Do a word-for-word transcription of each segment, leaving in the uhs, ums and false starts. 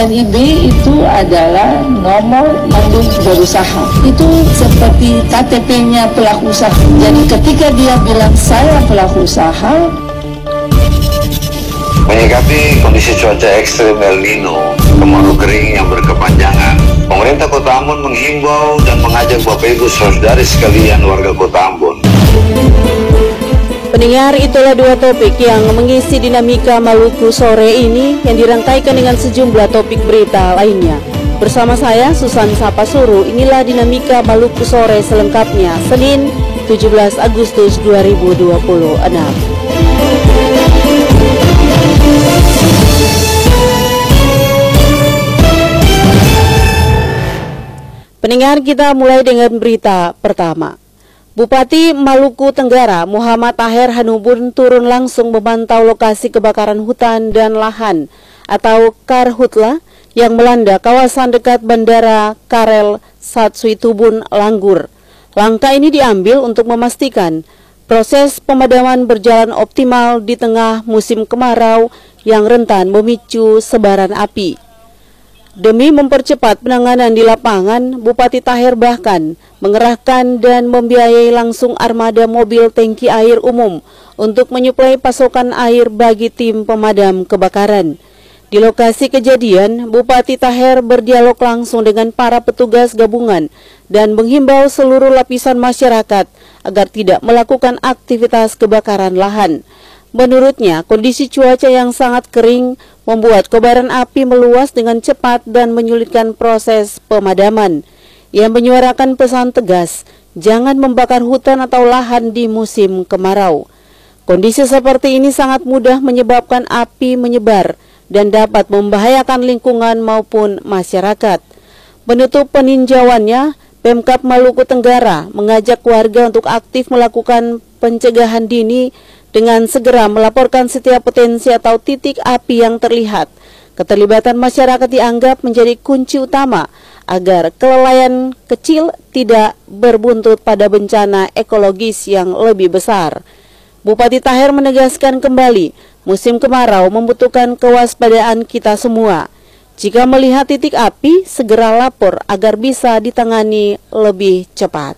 N I B itu adalah nomor induk berusaha. Itu seperti K T P-nya pelaku usaha. Jadi ketika dia bilang saya pelaku usaha. Menyikapi kondisi cuaca ekstrim El Nino, kemarau kering yang berkepanjangan, pemerintah Kota Ambon menghimbau dan mengajak Bapak Ibu saudari sekalian warga Kota Ambon. Pendengar, itulah dua topik yang mengisi dinamika Maluku sore ini yang dirangkaikan dengan sejumlah topik berita lainnya. Bersama saya Susan Sapasuru, inilah dinamika Maluku sore selengkapnya, Senin tujuh belas Agustus dua ribu dua puluh enam. Pendengar, kita mulai dengan berita pertama. Bupati Maluku Tenggara Muhammad Taher Hanubun turun langsung memantau lokasi kebakaran hutan dan lahan atau Karhutla yang melanda kawasan dekat Bandara Karel Satsuitubun Langgur. Langkah ini diambil untuk memastikan proses pemadaman berjalan optimal di tengah musim kemarau yang rentan memicu sebaran api. Demi mempercepat penanganan di lapangan, Bupati Taher bahkan mengerahkan dan membiayai langsung armada mobil tangki air umum untuk menyuplai pasokan air bagi tim pemadam kebakaran. Di lokasi kejadian, Bupati Taher berdialog langsung dengan para petugas gabungan dan menghimbau seluruh lapisan masyarakat agar tidak melakukan aktivitas kebakaran lahan. Menurutnya, kondisi cuaca yang sangat kering membuat kobaran api meluas dengan cepat dan menyulitkan proses pemadaman. Ia menyuarakan pesan tegas, jangan membakar hutan atau lahan di musim kemarau. Kondisi seperti ini sangat mudah menyebabkan api menyebar dan dapat membahayakan lingkungan maupun masyarakat. Menutup peninjauannya, Pemkab Maluku Tenggara mengajak warga untuk aktif melakukan pencegahan dini dengan segera melaporkan setiap potensi atau titik api yang terlihat. Keterlibatan masyarakat dianggap menjadi kunci utama agar kelalaian kecil tidak berbuntut pada bencana ekologis yang lebih besar. Bupati Taher menegaskan kembali, musim kemarau membutuhkan kewaspadaan kita semua. Jika melihat titik api, segera lapor agar bisa ditangani lebih cepat.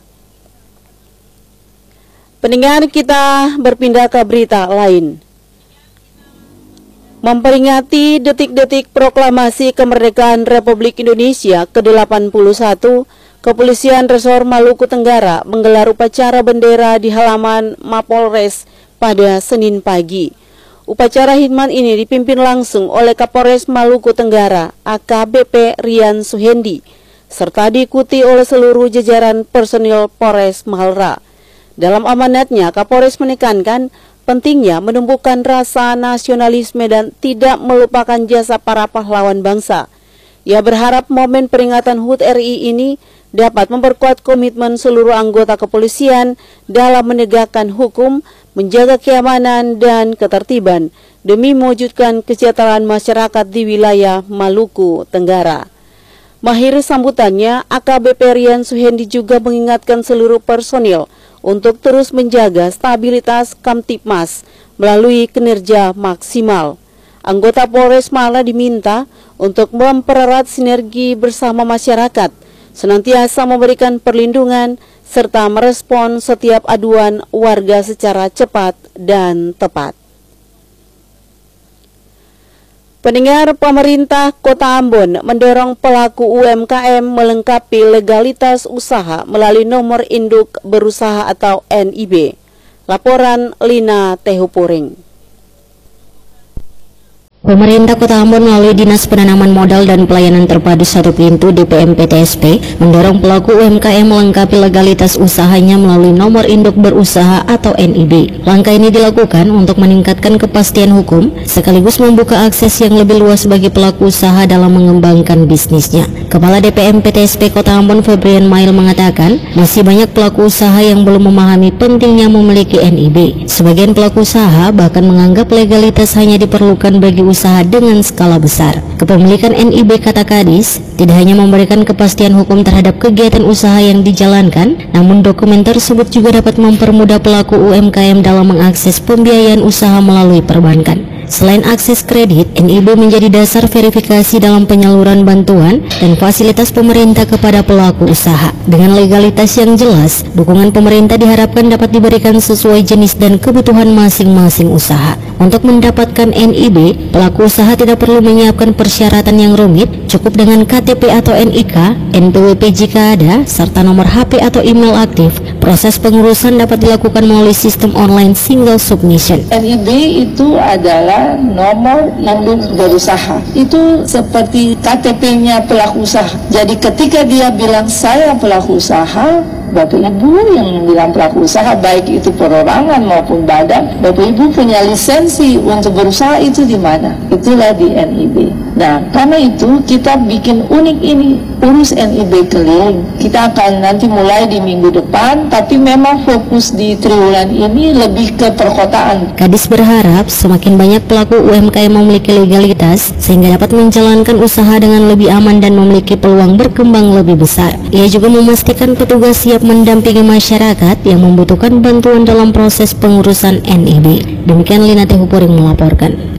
Pendengar, kita berpindah ke berita lain. Memperingati detik-detik proklamasi kemerdekaan Republik Indonesia ke delapan puluh satu, Kepolisian Resor Maluku Tenggara menggelar upacara bendera di halaman Mapolres pada Senin pagi. Upacara khidmat ini dipimpin langsung oleh Kapolres Maluku Tenggara, A K B P Rian Suhendi, serta diikuti oleh seluruh jajaran personil Polres Malra. Dalam amanatnya, Kapolres menekankan pentingnya menumbuhkan rasa nasionalisme dan tidak melupakan jasa para pahlawan bangsa. Ia berharap momen peringatan H U T R I ini dapat memperkuat komitmen seluruh anggota kepolisian dalam menegakkan hukum, menjaga keamanan dan ketertiban demi mewujudkan kesejahteraan masyarakat di wilayah Maluku Tenggara. Mengakhiri sambutannya, A K B P Rian Suhendi juga mengingatkan seluruh personil untuk terus menjaga stabilitas Kamtipmas melalui kinerja maksimal. Anggota Polres Malra diminta untuk mempererat sinergi bersama masyarakat, senantiasa memberikan perlindungan serta merespon setiap aduan warga secara cepat dan tepat. Pendengar, pemerintah Kota Ambon mendorong pelaku U M K M melengkapi legalitas usaha melalui nomor induk berusaha atau N I B. Laporan Lina Tehupuring. Pemerintah Kota Ambon melalui Dinas Penanaman Modal dan Pelayanan Terpadu Satu Pintu D P M P T S P mendorong pelaku U M K M melengkapi legalitas usahanya melalui nomor induk berusaha atau N I B. Langkah ini dilakukan untuk meningkatkan kepastian hukum sekaligus membuka akses yang lebih luas bagi pelaku usaha dalam mengembangkan bisnisnya. Kepala D P M P T S P Kota Ambon Febrian Mail mengatakan masih banyak pelaku usaha yang belum memahami pentingnya memiliki N I B. Sebagian pelaku usaha bahkan menganggap legalitas hanya diperlukan bagi usaha dengan skala besar. Kepemilikan N I B, kata Kadis, tidak hanya memberikan kepastian hukum terhadap kegiatan usaha yang dijalankan, namun dokumen tersebut juga dapat mempermudah pelaku U M K M dalam mengakses pembiayaan usaha melalui perbankan. Selain akses kredit, N I B menjadi dasar verifikasi dalam penyaluran bantuan dan fasilitas pemerintah kepada pelaku usaha. Dengan legalitas yang jelas, dukungan pemerintah diharapkan dapat diberikan sesuai jenis dan kebutuhan masing-masing usaha. Untuk mendapatkan N I B, pelaku usaha tidak perlu menyiapkan persyaratan yang rumit, cukup dengan K T P atau N I K, N P W P jika ada, serta nomor H P atau email aktif. Proses pengurusan dapat dilakukan melalui sistem online single submission. N I B itu adalah nomor induk berusaha. Itu seperti K T P-nya pelaku usaha. Jadi ketika dia bilang saya pelaku usaha, Bapak Ibu yang bilang pelaku usaha, baik itu perorangan maupun badan, Bapak Ibu punya lisensi untuk berusaha itu di mana? Itulah di N I B. Nah, karena itu kita bikin unik ini, urus N I B keliling. Kita akan nanti mulai di minggu depan, tapi memang fokus di triwulan ini lebih ke perkotaan. Kadis berharap semakin banyak pelaku U M K M memiliki legalitas sehingga dapat menjalankan usaha dengan lebih aman dan memiliki peluang berkembang lebih besar. Ia juga memastikan petugas siap mendampingi masyarakat yang membutuhkan bantuan dalam proses pengurusan N I B. Demikian Lina Tehupuring melaporkan.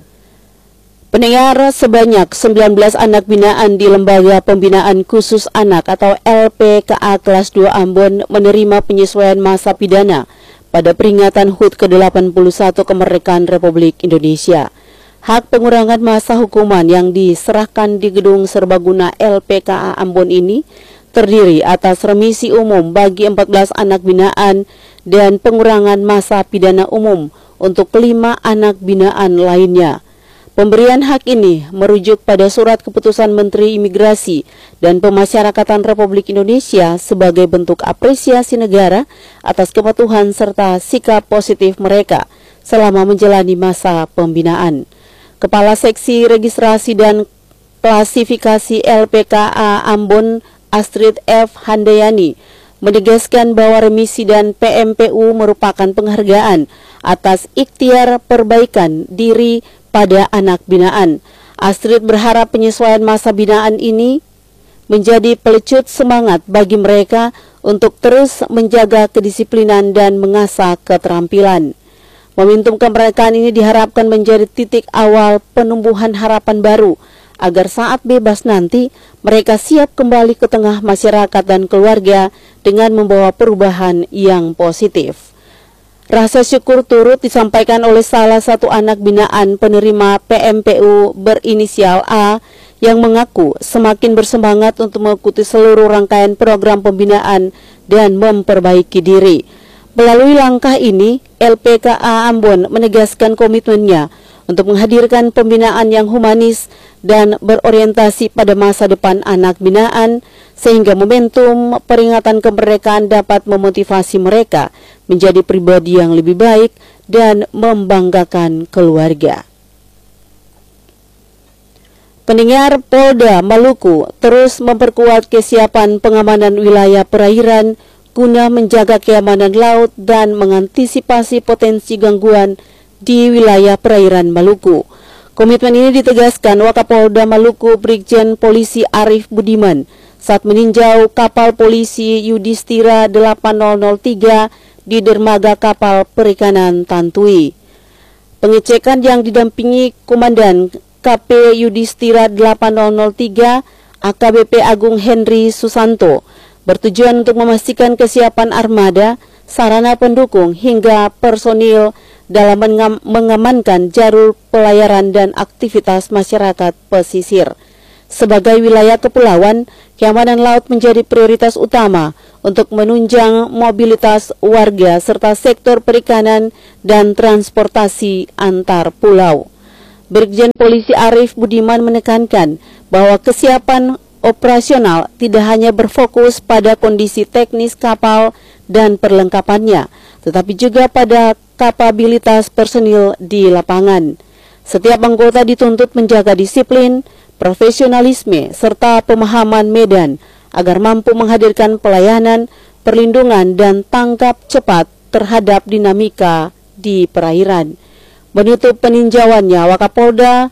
Pendengar, sebanyak sembilan belas anak binaan di Lembaga Pembinaan Khusus Anak atau L P K A kelas dua Ambon menerima penyesuaian masa pidana pada peringatan H U T ke delapan puluh satu kemerdekaan Republik Indonesia. Hak pengurangan masa hukuman yang diserahkan di Gedung Serbaguna L P K A Ambon ini terdiri atas remisi umum bagi empat belas anak binaan dan pengurangan masa pidana umum untuk kelima anak binaan lainnya. Pemberian hak ini merujuk pada surat keputusan Menteri Imigrasi dan Pemasyarakatan Republik Indonesia sebagai bentuk apresiasi negara atas kepatuhan serta sikap positif mereka selama menjalani masa pembinaan. Kepala Seksi Registrasi dan Klasifikasi L P K A Ambon Astrid F. Handayani menegaskan bahwa remisi dan P M P U merupakan penghargaan atas ikhtiar perbaikan diri pada anak binaan. Astrid berharap penyesuaian masa binaan ini menjadi pelecut semangat bagi mereka untuk terus menjaga kedisiplinan dan mengasah keterampilan. Momentum kemerdekaan ini diharapkan menjadi titik awal penumbuhan harapan baru agar saat bebas nanti mereka siap kembali ke tengah masyarakat dan keluarga dengan membawa perubahan yang positif. Rasa syukur turut disampaikan oleh salah satu anak binaan penerima P M P U berinisial A yang mengaku semakin bersemangat untuk mengikuti seluruh rangkaian program pembinaan dan memperbaiki diri. Melalui langkah ini, L P K A Ambon menegaskan komitmennya untuk menghadirkan pembinaan yang humanis dan berorientasi pada masa depan anak binaan, sehingga momentum peringatan kemerdekaan dapat memotivasi mereka menjadi pribadi yang lebih baik dan membanggakan keluarga. Pendengar, Polda Maluku terus memperkuat kesiapan pengamanan wilayah perairan guna menjaga keamanan laut dan mengantisipasi potensi gangguan di wilayah perairan Maluku. Komitmen ini ditegaskan Wakapolda Maluku Brigjen Polisi Arif Budiman saat meninjau kapal polisi Yudhistira delapan nol nol tiga di dermaga kapal perikanan Tantui. Pengecekan yang didampingi Komandan K P Yudhistira delapan nol nol tiga A K B P Agung Henry Susanto bertujuan untuk memastikan kesiapan armada, sarana pendukung hingga personil dalam mengamankan jalur pelayaran dan aktivitas masyarakat pesisir. Sebagai wilayah kepulauan, keamanan laut menjadi prioritas utama untuk menunjang mobilitas warga serta sektor perikanan dan transportasi antar pulau. Brigjen Polisi Arif Budiman menekankan bahwa kesiapan operasional tidak hanya berfokus pada kondisi teknis kapal dan perlengkapannya, tetapi juga pada kapabilitas personil di lapangan. Setiap anggota dituntut menjaga disiplin, profesionalisme, serta pemahaman medan agar mampu menghadirkan pelayanan, perlindungan, dan tanggap cepat terhadap dinamika di perairan. Menutup peninjauannya, Wakapolda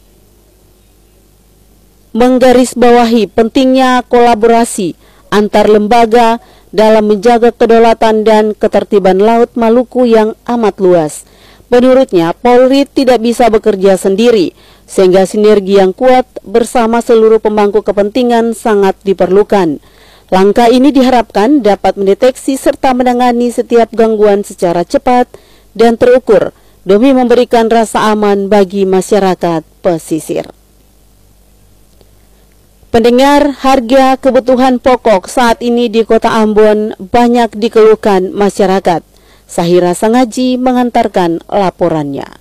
menggarisbawahi pentingnya kolaborasi antar lembaga dalam menjaga kedaulatan dan ketertiban laut Maluku yang amat luas. Menurutnya, Polri tidak bisa bekerja sendiri, sehingga sinergi yang kuat bersama seluruh pemangku kepentingan sangat diperlukan. Langkah ini diharapkan dapat mendeteksi serta menangani setiap gangguan secara cepat dan terukur demi memberikan rasa aman bagi masyarakat pesisir. Pendengar, harga kebutuhan pokok saat ini di Kota Ambon banyak dikeluhkan masyarakat. Sahira Sangaji mengantarkan laporannya.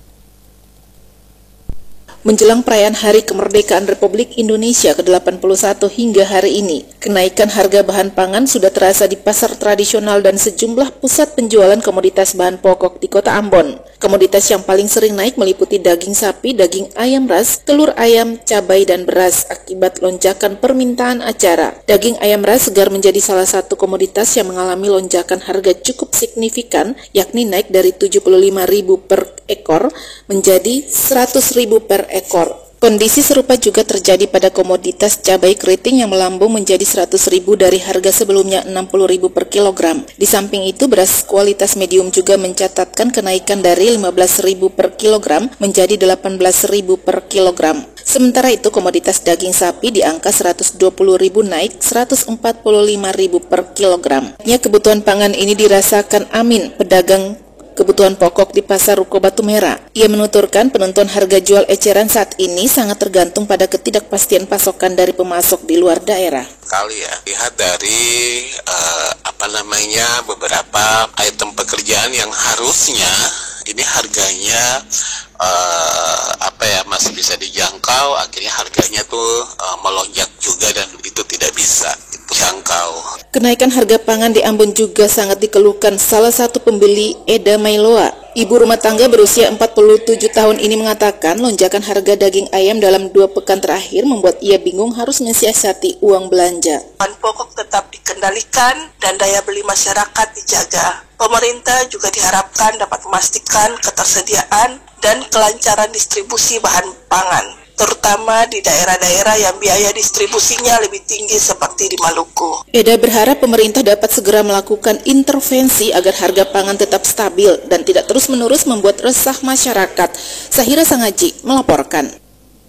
Menjelang perayaan Hari Kemerdekaan Republik Indonesia ke delapan puluh satu hingga hari ini, kenaikan harga bahan pangan sudah terasa di pasar tradisional dan sejumlah pusat penjualan komoditas bahan pokok di Kota Ambon. Komoditas yang paling sering naik meliputi daging sapi, daging ayam ras, telur ayam, cabai, dan beras akibat lonjakan permintaan acara. Daging ayam ras segar menjadi salah satu komoditas yang mengalami lonjakan harga cukup signifikan, yakni naik dari tujuh puluh lima ribu per ekor menjadi seratus ribu per ekor. Kondisi serupa juga terjadi pada komoditas cabai keriting yang melambung menjadi seratus ribu dari harga sebelumnya enam puluh ribu per kilogram. Di samping itu, beras kualitas medium juga mencatatkan kenaikan dari lima belas ribu per kilogram menjadi delapan belas ribu per kilogram. Sementara itu, komoditas daging sapi di angka seratus dua puluh ribu naik seratus empat puluh lima ribu per kilogram. Ya, kebutuhan pangan ini dirasakan Amin, pedagang kebutuhan pokok di Pasar Ruko Batu Merah. Ia menuturkan penentuan harga jual eceran saat ini sangat tergantung pada ketidakpastian pasokan dari pemasok di luar daerah. Kali ya, lihat dari uh, apa namanya beberapa item pekerjaan yang harusnya ini harganya uh, apa ya masih bisa dijangkau, akhirnya harganya tuh uh, melonjak juga dan itu tidak bisa dijangkau. Kenaikan harga pangan di Ambon juga sangat dikeluhkan salah satu pembeli, Eda Mailoa. Ibu rumah tangga berusia empat puluh tujuh tahun ini mengatakan lonjakan harga daging ayam dalam dua pekan terakhir membuat ia bingung harus mensiasati uang belanja. Bahan pokok tetap dikendalikan dan daya beli masyarakat dijaga. Pemerintah juga diharapkan dapat memastikan ketersediaan dan kelancaran distribusi bahan pangan, terutama di daerah-daerah yang biaya distribusinya lebih tinggi seperti di Maluku. Eda berharap pemerintah dapat segera melakukan intervensi agar harga pangan tetap stabil dan tidak terus-menerus membuat resah masyarakat. Sahira Sangaji melaporkan.